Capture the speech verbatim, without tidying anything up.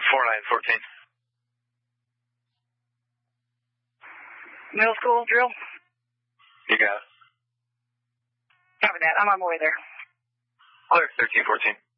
four nine fourteen. Middle school drill? You got it. Copy that. I'm on my way there. Clear, thirteen fourteen.